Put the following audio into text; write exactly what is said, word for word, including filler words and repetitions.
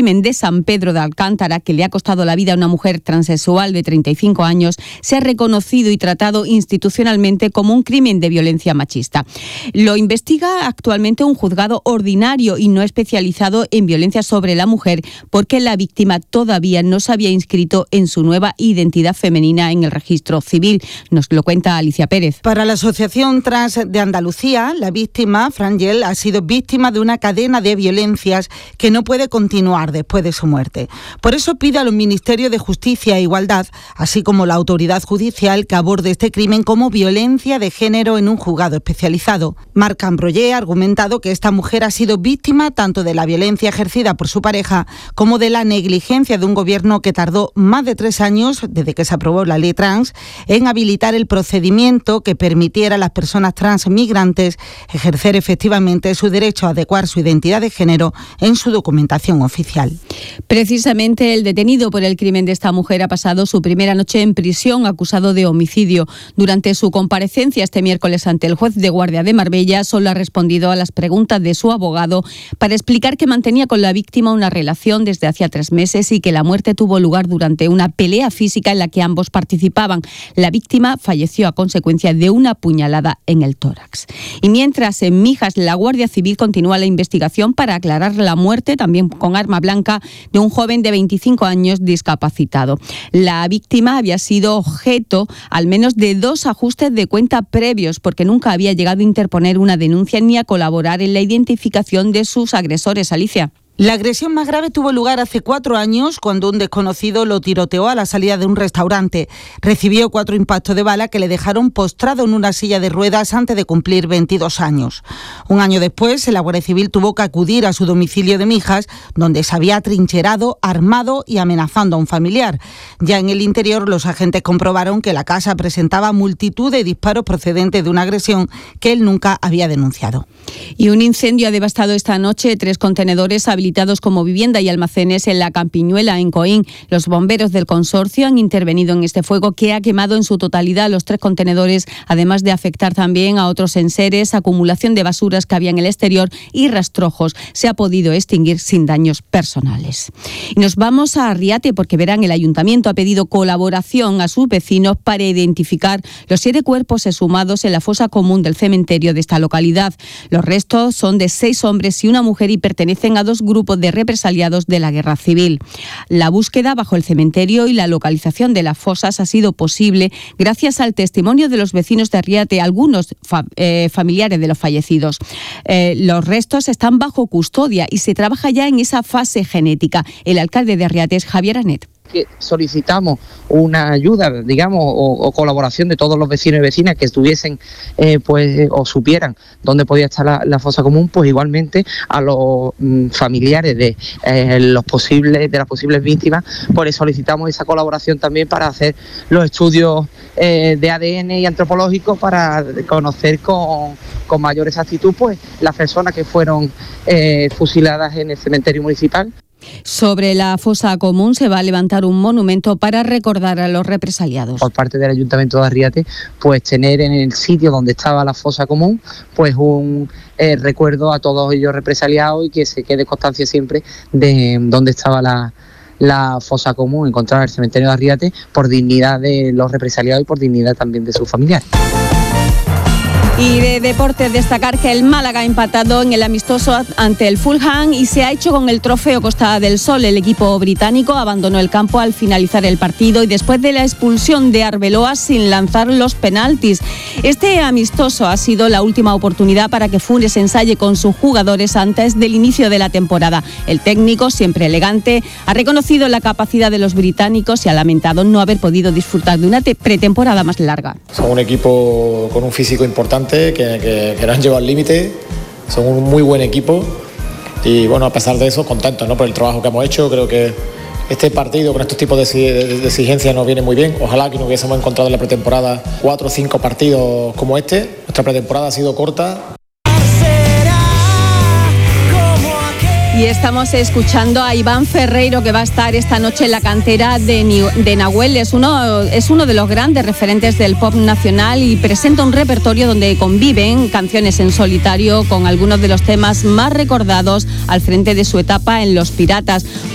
crimen de San Pedro de Alcántara, que le ha costado la vida a una mujer transexual de treinta y cinco años, se ha reconocido y tratado institucionalmente como un crimen de violencia machista. Lo investiga actualmente un juzgado ordinario y no especializado en violencia sobre la mujer, porque la víctima todavía no se había inscrito en su nueva identidad femenina en el registro civil. Nos lo cuenta Alicia Pérez. Para la Asociación Trans de Andalucía, la víctima, Frangel, ha sido víctima de una cadena de violencias que no puede continuar después de su muerte. Por eso pide a los Ministerios de Justicia e Igualdad, así como la autoridad judicial, que aborde este crimen como violencia de género en un juzgado especializado. Marc Ambroyé ha argumentado que esta mujer ha sido víctima tanto de la violencia ejercida por su pareja como de la negligencia de un gobierno que tardó más de tres años, desde que se aprobó la ley trans, en habilitar el procedimiento que permitiera a las personas trans migrantes ejercer efectivamente su derecho a adecuar su identidad de género en su documentación oficial. Precisamente el detenido por el crimen de esta mujer ha pasado su primera noche en prisión acusado de homicidio. Durante su comparecencia este miércoles ante el juez de guardia de Marbella, solo ha respondido a las preguntas de su abogado para explicar que mantenía con la víctima una relación desde hacía tres meses y que la muerte tuvo lugar durante una pelea física en la que ambos participaban. La víctima falleció a consecuencia de una puñalada en el tórax. Y mientras en Mijas la Guardia Civil continúa la investigación para aclarar la muerte, también con arma blanca, de un joven de veinticinco años discapacitado. La víctima había sido objeto al menos de dos ajustes de cuenta previos, porque nunca había llegado a interponer una denuncia ni a colaborar en la identificación de sus agresores. Alicia. La agresión más grave tuvo lugar hace cuatro años cuando un desconocido lo tiroteó a la salida de un restaurante. Recibió cuatro impactos de bala que le dejaron postrado en una silla de ruedas antes de cumplir veintidós años. Un año después, la Guardia Civil tuvo que acudir a su domicilio de Mijas, donde se había atrincherado, armado y amenazando a un familiar. Ya en el interior, los agentes comprobaron que la casa presentaba multitud de disparos procedentes de una agresión que él nunca había denunciado. Y un incendio ha devastado esta noche tres contenedores habilitados como vivienda y almacenes en la Campiñuela, en Coín. Los bomberos del consorcio han intervenido en este fuego que ha quemado en su totalidad los tres contenedores, además de afectar también a otros enseres, acumulación de basuras que había en el exterior y rastrojos. Se ha podido extinguir sin daños personales. Y nos vamos a Arriate porque, verán, el ayuntamiento ha pedido colaboración a sus vecinos para identificar los siete cuerpos exhumados en la fosa común del cementerio de esta localidad. Los restos son de seis hombres y una mujer y pertenecen a dos grupos de represaliados de la guerra civil. La búsqueda bajo el cementerio y la localización de las fosas ha sido posible gracias al testimonio de los vecinos de Arriate, algunos fa- eh, familiares de los fallecidos. Eh, los restos están bajo custodia y se trabaja ya en esa fase genética. El alcalde de Arriate es Javier Anet. Que solicitamos una ayuda, digamos, o, o colaboración de todos los vecinos y vecinas que estuviesen, eh, pues, o supieran dónde podía estar la, la fosa común, pues igualmente a los mm, familiares de eh, los posibles, de las posibles víctimas, pues les solicitamos esa colaboración también para hacer los estudios eh, de A D N y antropológicos para conocer con, con mayor exactitud, pues, las personas que fueron eh, fusiladas en el cementerio municipal. Sobre la fosa común se va a levantar un monumento para recordar a los represaliados. Por parte del Ayuntamiento de Arriate, pues tener en el sitio donde estaba la fosa común, pues un eh, recuerdo a todos ellos represaliados y que se quede constancia siempre de dónde estaba la, la fosa común, encontrar el cementerio de Arriate, por dignidad de los represaliados y por dignidad también de sus familiares. Y de deportes, destacar que el Málaga ha empatado en el amistoso ante el Fulham y se ha hecho con el trofeo Costa del Sol. El equipo británico abandonó el campo al finalizar el partido y después de la expulsión de Arbeloa sin lanzar los penaltis. Este amistoso ha sido la última oportunidad para que Funes ensaye con sus jugadores antes del inicio de la temporada. El técnico, siempre elegante, ha reconocido la capacidad de los británicos y ha lamentado no haber podido disfrutar de una te- pretemporada más larga. Son un equipo con un físico importante que, que, que nos han llevado al límite, son un muy buen equipo y bueno, a pesar de eso, contentos, ¿no?, por el trabajo que hemos hecho. Creo que este partido con estos tipos de, de, de exigencias nos viene muy bien. Ojalá que nos hubiésemos encontrado en la pretemporada cuatro o cinco partidos como este. Nuestra pretemporada ha sido corta. Y estamos escuchando a Iván Ferreiro, que va a estar esta noche en la cantera de, de Nahuel. Es uno, es uno de los grandes referentes del pop nacional y presenta un repertorio donde conviven canciones en solitario con algunos de los temas más recordados al frente de su etapa en Los Piratas.